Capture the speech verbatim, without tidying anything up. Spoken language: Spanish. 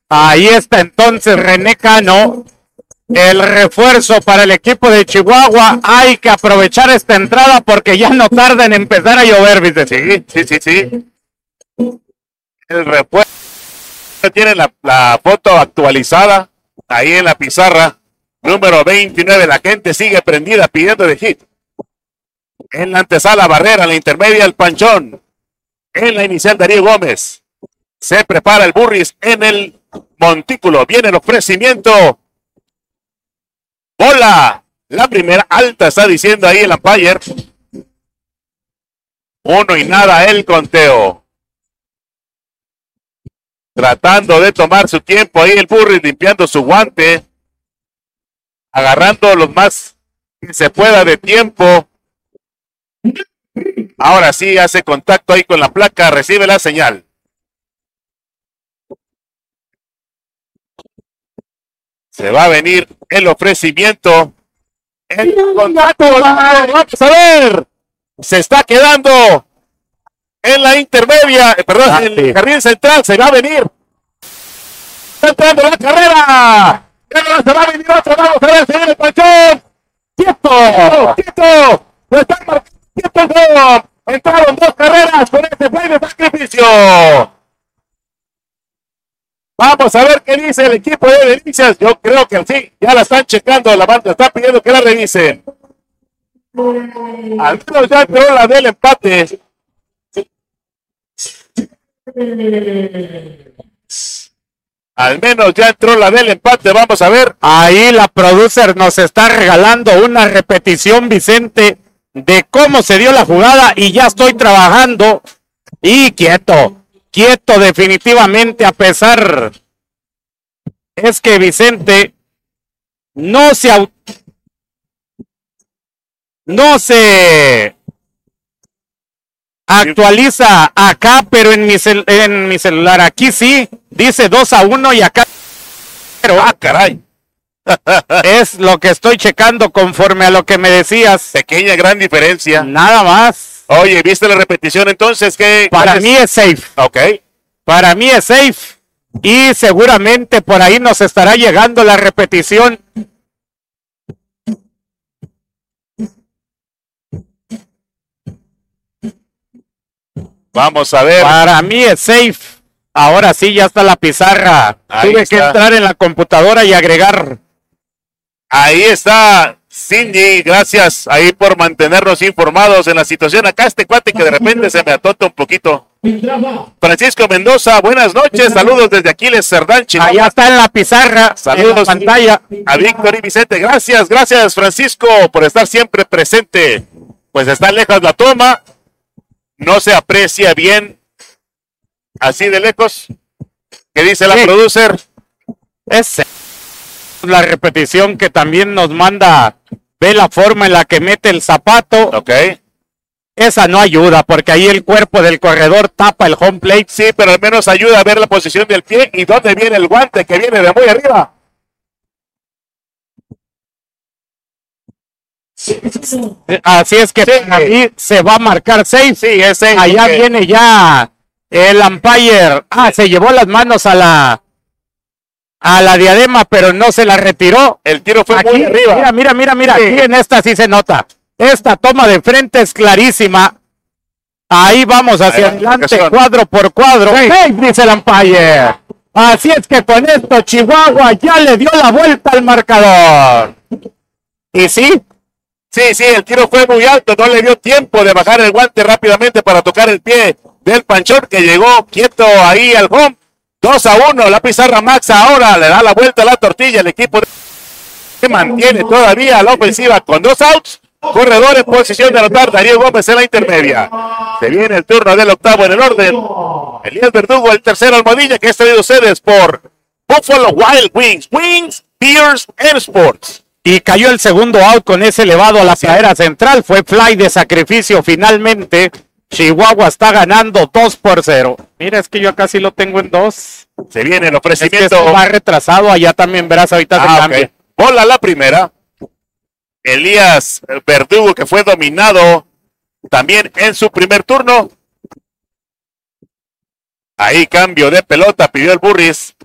Ahí está entonces René Cano, el refuerzo para el equipo de Chihuahua. Hay que aprovechar esta entrada porque ya no tarda en empezar a llover, ¿viste? Sí, sí, sí, sí. El refuerzo tiene la, la foto actualizada ahí en la pizarra. Número veintinueve, la gente sigue prendida pidiendo de hit. En la antesala Barrera, en la intermedia el Panchón. En la inicial Darío Gómez. Se prepara el Burris en el montículo. Viene el ofrecimiento. Bola. La primera alta está diciendo ahí el umpire. Uno y nada el conteo. Tratando de tomar su tiempo ahí el Burris, limpiando su guante. Agarrando los más que se pueda de tiempo. Ahora sí hace contacto ahí con la placa, recibe la señal. Se va a venir el ofrecimiento. El contacto, vamos a ver. Se está quedando en la intermedia, perdón, ah, en el sí. Jardín central, se va a venir. Está entrando la carrera. Se va a venir otro, vamos a ver, se viene el Panchón. ¡Quieto! ¡Quieto! ¡Lo están marcando! ¡Quieto! Entraron dos carreras con este play de sacrificio. Vamos a ver qué dice el equipo de Delicias. Yo creo que sí, ya la están checando, la banda está pidiendo que la revisen. Al menos ya entró la del empate. Al menos ya entró la del empate, vamos a ver. Ahí la producer nos está regalando una repetición, Vicente, de cómo se dio la jugada y ya estoy trabajando. Y quieto, quieto definitivamente, a pesar es que Vicente no se no se actualiza acá, pero en mi, cel, en mi celular aquí sí, dice dos a uno y acá pero ah, caray. Es lo que estoy checando conforme a lo que me decías. Pequeña gran diferencia. Nada más. Oye, ¿viste la repetición entonces? ¿Qué? Para mí es safe. Ok. Para mí es safe. Y seguramente por ahí nos estará llegando la repetición. Vamos a ver. Para mí es safe. Ahora sí, ya está la pizarra. Ahí Tuve está. que entrar en la computadora y agregar. Ahí está Cindy, gracias ahí por mantenernos informados en la situación. Acá este cuate que de repente se me atonta un poquito. Francisco Mendoza, buenas noches, saludos desde Aquiles Cerdán, Chihuahua. Allá está en la pizarra, saludos en la pantalla. A Víctor y Vicente, gracias, gracias Francisco por estar siempre presente. Pues está lejos la toma, no se aprecia bien así de lejos. ¿Qué dice la sí. producer? Es la repetición que también nos manda, ve la forma en la que mete el zapato. Ok. Esa no ayuda porque ahí el cuerpo del corredor tapa el home plate. Sí, pero al menos ayuda a ver la posición del pie y dónde viene el guante que viene de muy arriba. Así es que sí. ahí se va a marcar safe. Sí, es safe. Allá okay. viene ya el umpire. Ah, se llevó las manos a la a la diadema, pero no se la retiró. El tiro fue aquí, muy arriba. Mira, mira, mira, mira. Sí. Aquí en esta sí se nota. Esta toma de frente es clarísima. Ahí vamos hacia Ahí adelante, cuadro por cuadro. Sí. Hey, dice el umpire. Así es que con esto Chihuahua ya le dio la vuelta al marcador. ¿Y sí? Sí, sí, el tiro fue muy alto. No le dio tiempo de bajar el guante rápidamente para tocar el pie del Panchón, que llegó quieto ahí al home. dos a uno, la pizarra Max ahora le da la vuelta a la tortilla. El equipo de... que mantiene todavía la ofensiva con dos outs. Corredor en posición de anotar, Darío Gómez en la intermedia. Se viene el turno del octavo en el orden. Elías Verdugo, el tercero almohadilla, que es traído ustedes por Buffalo Wild Wings. Wings, Beers and Sports. Y cayó el segundo out con ese elevado a la pradera central. Fue fly de sacrificio finalmente. Chihuahua está ganando dos por cero. Mira, es que yo casi lo tengo en dos. Se viene el ofrecimiento. Es que esto va retrasado, allá también verás, ahorita ah, se cambia. Okay. Bola la primera. Elías Verdugo, que fue dominado también en su primer turno. Ahí cambio de pelota, pidió el Burris.